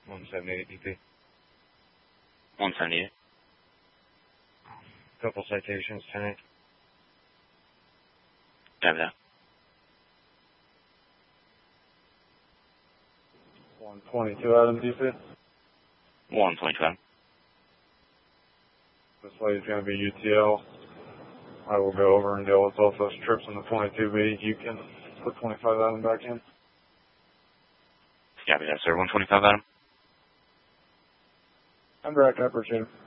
178 DP. 178. Couple citations tonight. Copy that. 122 Adam DP. 122. This lady's going to be UTL. I will go over and deal with both those trips in the 22B. You can put 25 Adam back in. Copy that, sir. 125 Adam. I'm direct. I appreciate it.